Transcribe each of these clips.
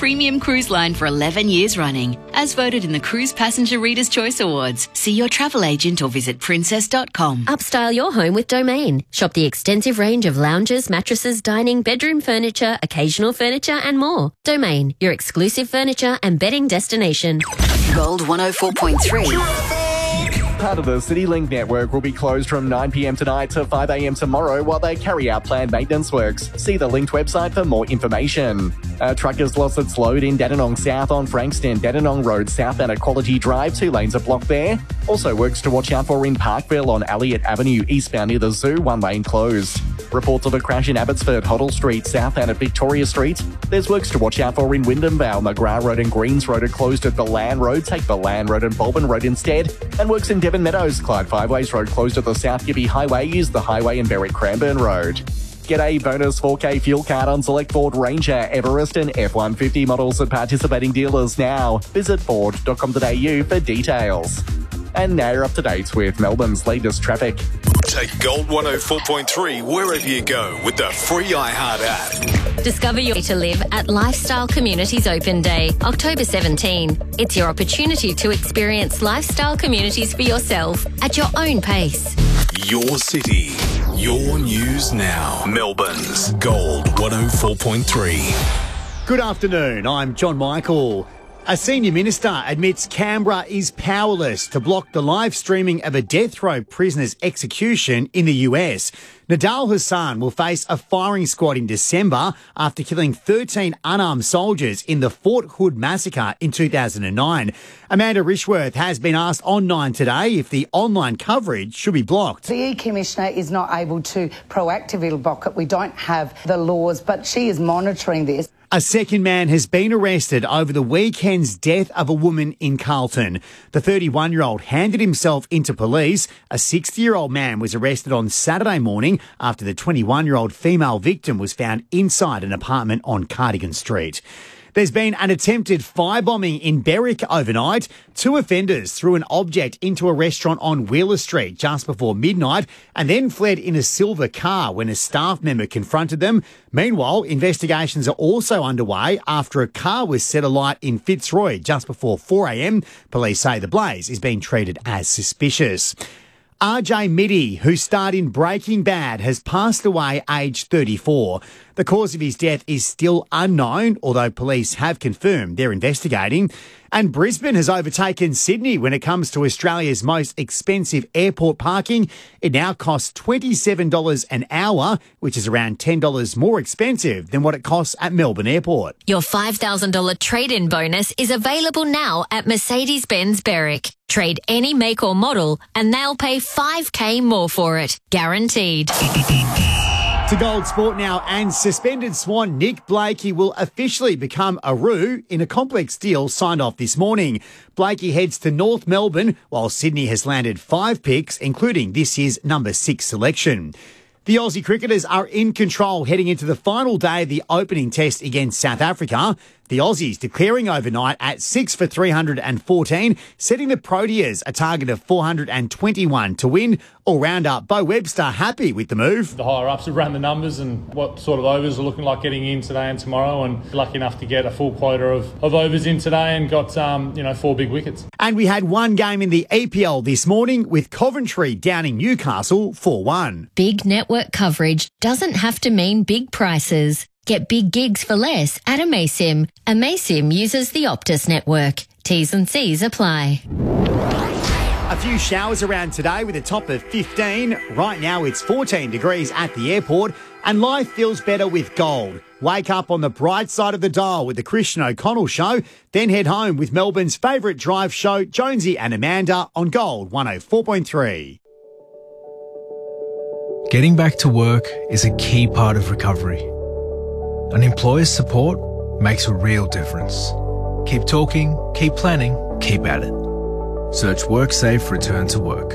premium cruise line for 11 years running. As voted in the Cruise Passenger Reader's Choice Awards. See your travel agent or visit princess.com. Upstyle your home with Domain. Shop the extensive range of lounges, mattresses, dining, bedroom furniture, occasional furniture and more. Domain, your exclusive furniture and bedding destination. Gold 104.3. Part of the CityLink network will be closed from 9 p.m. tonight to 5 a.m. tomorrow while they carry out planned maintenance works. See the linked website for more information. A truck has lost its load in Dandenong South on Frankston, Dandenong Road southbound at Quality Drive. 2 lanes are blocked there. Also works to watch out for in Parkville on Elliott Avenue eastbound near the zoo, 1 lane closed. Reports of a crash in Abbotsford, Hoddle Street, southbound at Victoria Street. There's works to watch out for in Wyndham Vale. McGrath Road and Greens Road are closed at Balan Road. Take Balan Road and Bulben Road instead. And works in Devon Meadows, Clyde Fiveways Road closed at the South Gibby Highway. Use the highway in Berwick Cranbourne Road. Get a bonus 4K fuel card on select Ford Ranger, Everest and F-150 models at participating dealers now. Visit ford.com.au for details. And now you're up to date with Melbourne's latest traffic. Take Gold 104.3 wherever you go with the free iHeart app. Discover your way to live at Lifestyle Communities Open Day, October 17. It's your opportunity to experience lifestyle communities for yourself at your own pace. Your city, your news now. Melbourne's Gold 104.3. Good afternoon, I'm John Michael. A senior minister admits Canberra is powerless to block the live streaming of a death row prisoner's execution in the US. Nadal Hassan will face a firing squad in December after killing 13 unarmed soldiers in the Fort Hood massacre in 2009. Amanda Rishworth has been asked on 9 today if the online coverage should be blocked. The E-Commissioner is not able to proactively block it. We don't have the laws, but she is monitoring this. A second man has been arrested over the weekend's death of a woman in Carlton. The 31-year-old handed himself into police. A 60-year-old man was arrested on Saturday morning after the 21-year-old female victim was found inside an apartment on Cardigan Street. There's been an attempted firebombing in Berwick overnight. 2 offenders threw an object into a restaurant on Wheeler Street just before midnight and then fled in a silver car when a staff member confronted them. Meanwhile, investigations are also underway after a car was set alight in Fitzroy just before 4 a.m. Police say the blaze is being treated as suspicious. RJ Mitty, who starred in Breaking Bad, has passed away aged 34. The cause of his death is still unknown, although police have confirmed they're investigating. And Brisbane has overtaken Sydney when it comes to Australia's most expensive airport parking. It now costs $27 an hour, which is around $10 more expensive than what it costs at Melbourne Airport. Your $5,000 trade-in bonus is available now at Mercedes-Benz Berwick. Trade any make or model and they'll pay $5,000 more for it. Guaranteed. To Gold Sport now, and suspended Swan Nick Blakey will officially become a Roo in a complex deal signed off this morning. Blakey heads to North Melbourne, while Sydney has landed 5 picks, including this year's number 6 selection. The Aussie cricketers are in control heading into the final day of the opening test against South Africa. The Aussies declaring overnight at 6 for 314, setting the Proteas a target of 421 to win. All-rounder Bo Webster happy with the move. The higher-ups have run the numbers and what sort of overs are looking like getting in today and tomorrow, and lucky enough to get a full quota of overs in today and got 4 big wickets. And we had one game in the EPL this morning with Coventry downing Newcastle 4-1. Big network coverage doesn't have to mean big prices. Get big gigs for less at Amaysim. Amaysim uses the Optus network. T's and C's apply. A few showers around today with a top of 15. Right now it's 14 degrees at the airport and life feels better with Gold. Wake up on the bright side of the dial with the Christian O'Connell Show, then head home with Melbourne's favourite drive show, Jonesy and Amanda, on Gold 104.3. Getting back to work is a key part of recovery. An employer's support makes a real difference. Keep talking, keep planning, keep at it. Search WorkSafe Return to Work.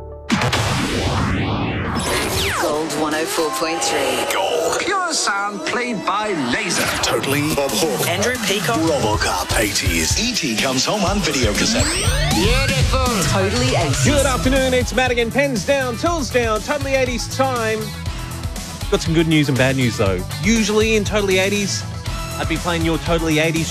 Gold 104.3. Gold. Pure sound played by laser. Totally Bob Hawke. Andrew Peacock. Robocop 80s. E.T. comes home on video cassette. Beautiful. Totally 80s. Good afternoon, it's Madigan. Pens down, tools down, Totally 80s time. Got some good news and bad news though. Usually in Totally 80s, I'd be playing your Totally 80s